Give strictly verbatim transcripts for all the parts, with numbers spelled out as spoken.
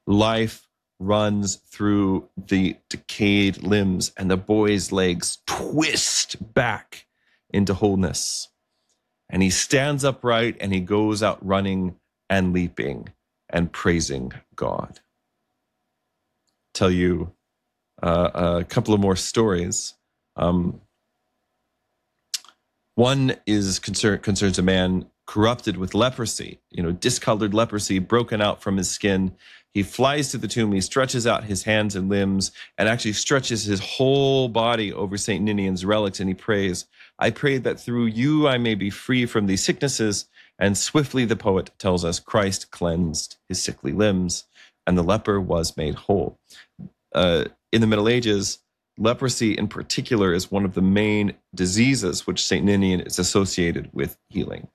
Life runs through the decayed limbs, and the boy's legs twist back into wholeness. And he stands upright, and he goes out running and leaping and praising God. Tell you uh, a couple of more stories. Um, one is concern, concerns a man corrupted with leprosy, you know, discolored leprosy broken out from his skin. He flies to the tomb, he stretches out his hands and limbs, and actually stretches his whole body over Saint Ninian's relics, and he prays, I pray that through you I may be free from these sicknesses. And swiftly, the poet tells us, Christ cleansed his sickly limbs, and the leper was made whole. Uh, in the Middle Ages, leprosy in particular is one of the main diseases which Saint Ninian is associated with healing.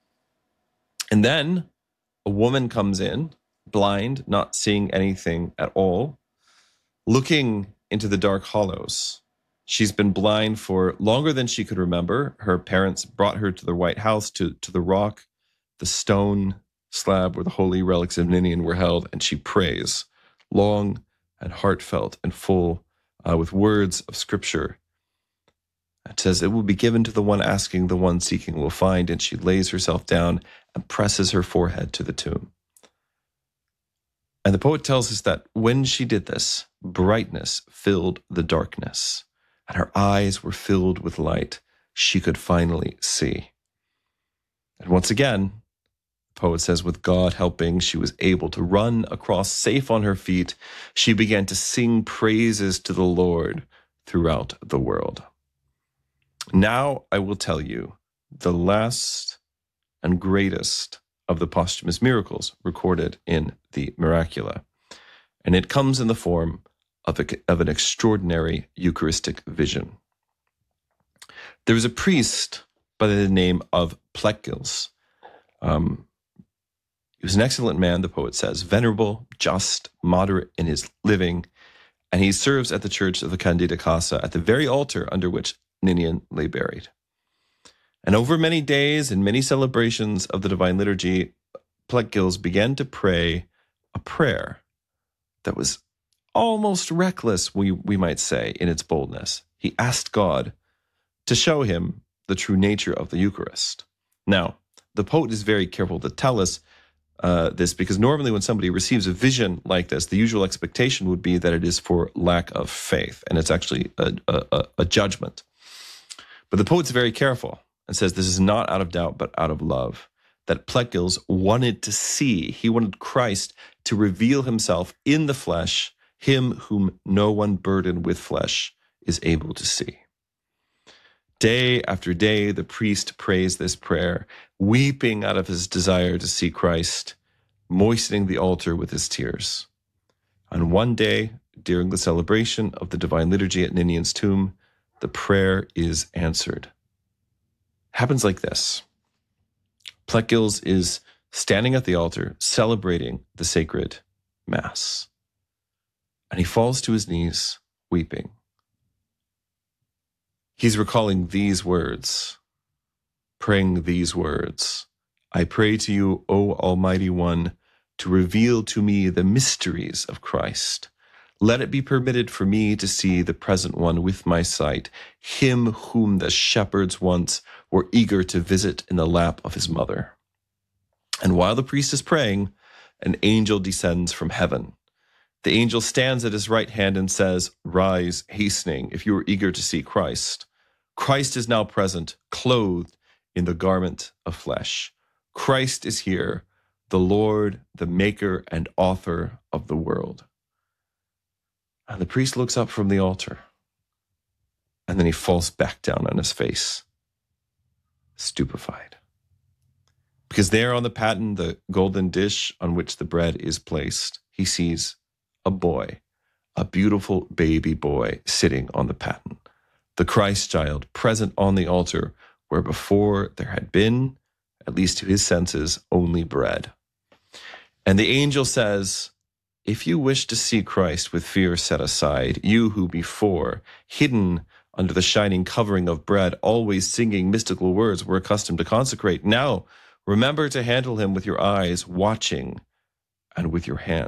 And then a woman comes in, blind, not seeing anything at all, looking into the dark hollows. She's been blind for longer than she could remember. Her parents brought her to the White House, to, to the rock, the stone slab where the holy relics of Ninian were held, and she prays, long and heartfelt and full, uh, with words of scripture. It says, it will be given to the one asking, the one seeking will find. And she lays herself down and presses her forehead to the tomb. And the poet tells us that when she did this, brightness filled the darkness, and her eyes were filled with light. She could finally see. And once again, the poet says, with God helping, she was able to run across safe on her feet. She began to sing praises to the Lord throughout the world. Now I will tell you the last and greatest of the posthumous miracles recorded in the Miracula. And it comes in the form of, a, of an extraordinary Eucharistic vision. There was a priest by the name of Plecgils. Um, he was an excellent man, the poet says, venerable, just, moderate in his living, and he serves at the church of the Candida Casa at the very altar under which Ninian lay buried. And over many days and many celebrations of the Divine Liturgy, Plecgils began to pray a prayer that was almost reckless, we, we might say, in its boldness. He asked God to show him the true nature of the Eucharist. Now, the poet is very careful to tell us uh, this, because normally when somebody receives a vision like this, the usual expectation would be that it is for lack of faith, and it's actually a, a, a judgment. But the poet's very careful and says this is not out of doubt, but out of love, that Plecgils wanted to see. He wanted Christ to reveal himself in the flesh, him whom no one burdened with flesh is able to see. Day after day, the priest prays this prayer, weeping out of his desire to see Christ, moistening the altar with his tears. And one day, during the celebration of the Divine Liturgy at Ninian's tomb, the prayer is answered. Happens like this. Plecgils is standing at the altar, celebrating the sacred Mass. And he falls to his knees, weeping. He's recalling these words, praying these words. I pray to you, O Almighty One, to reveal to me the mysteries of Christ. Let it be permitted for me to see the present one with my sight, him whom the shepherds once were eager to visit in the lap of his mother. And while the priest is praying, an angel descends from heaven. The angel stands at his right hand and says, rise, hastening, if you are eager to see Christ. Christ is now present, clothed in the garment of flesh. Christ is here, the Lord, the maker and author of the world. And the priest looks up from the altar, and then he falls back down on his face, stupefied. Because there on the paten, the golden dish on which the bread is placed, he sees a boy, a beautiful baby boy sitting on the paten, the Christ child present on the altar where before there had been, at least to his senses, only bread. And the angel says, if you wish to see Christ with fear set aside, you who before, hidden under the shining covering of bread, always singing mystical words were accustomed to consecrate, now remember to handle him with your eyes, watching, and with your hands.